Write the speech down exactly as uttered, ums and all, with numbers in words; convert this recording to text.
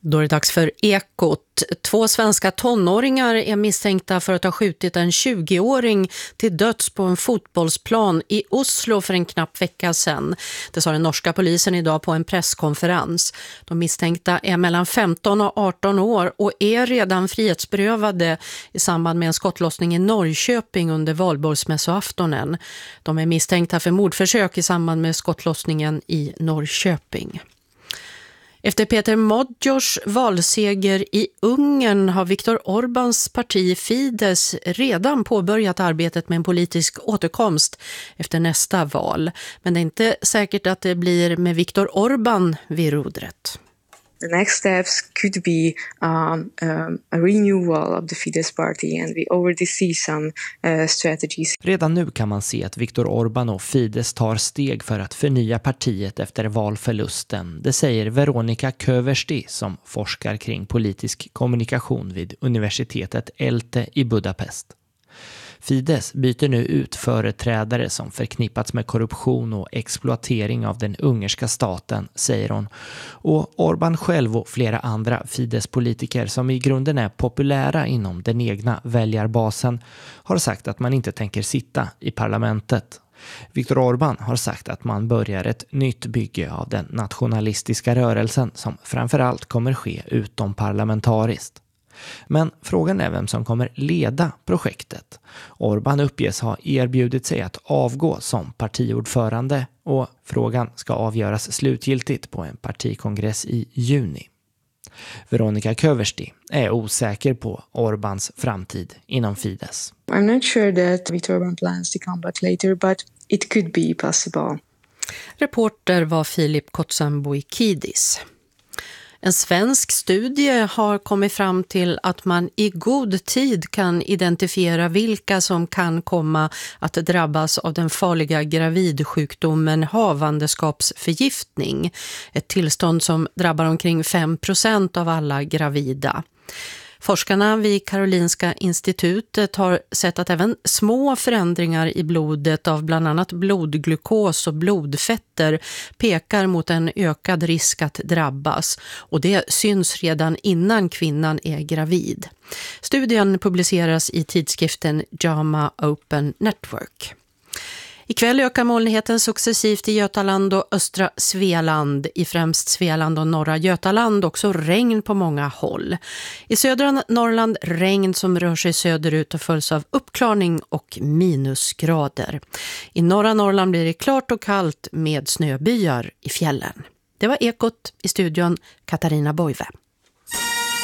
Då är det dags för Ekot. Två svenska tonåringar är misstänkta för att ha skjutit en tjugoåring till döds på en fotbollsplan i Oslo för en knapp vecka sedan. Det sa den norska polisen idag på en presskonferens. De misstänkta är mellan femton och arton år och är redan frihetsberövade i samband med en skottlossning i Norrköping under valborgsmässoaftonen. De är misstänkta för mordförsök i samband med skottlossningen i Norrköping. Efter Peter Modjors valseger i Ungern har Viktor Orbáns parti Fidesz redan påbörjat arbetet med en politisk återkomst efter nästa val. Men det är inte säkert att det blir med Viktor Orbán vid rodret. The next steps could be um, um, a renewal of the Fidesz party, and we already see some uh, strategies. Redan nu kan man se att Viktor Orbán och Fidesz tar steg för att förnya partiet efter valförlusten. Det säger Veronika Köversti som forskar kring politisk kommunikation vid universitetet Elte i Budapest. Fidesz byter nu ut företrädare som förknippats med korruption och exploatering av den ungerska staten, säger hon. Och Orbán själv och flera andra Fidesz-politiker som i grunden är populära inom den egna väljarbasen har sagt att man inte tänker sitta i parlamentet. Viktor Orbán har sagt att man börjar ett nytt bygge av den nationalistiska rörelsen som framförallt kommer ske utomparlamentariskt. Men frågan är vem som kommer leda projektet. Orbán uppges ha erbjudit sig att avgå som partiordförande och frågan ska avgöras slutgiltigt på en partikongress i juni. Veronika Köversti är osäker på Orbáns framtid inom Fidesz. I'm not sure that Viktor Orbán plans to come back later, but it could be possible. Reporter var Filip Kotsanboikidis. En svensk studie har kommit fram till att man i god tid kan identifiera vilka som kan komma att drabbas av den farliga gravidsjukdomen havandeskapsförgiftning. Ett tillstånd som drabbar omkring fem procent av alla gravida. Forskarna vid Karolinska institutet har sett att även små förändringar i blodet av bland annat blodglukos och blodfetter pekar mot en ökad risk att drabbas. Och det syns redan innan kvinnan är gravid. Studien publiceras i tidskriften JAMA Open Network. Ikväll ökar molnigheten successivt i Götaland och östra Svealand. I främst Svealand och norra Götaland också regn på många håll. I södra Norrland regn som rör sig söderut och följs av uppklarning och minusgrader. I norra Norrland blir det klart och kallt med snöbyar i fjällen. Det var Ekot, i studion Katarina Boive.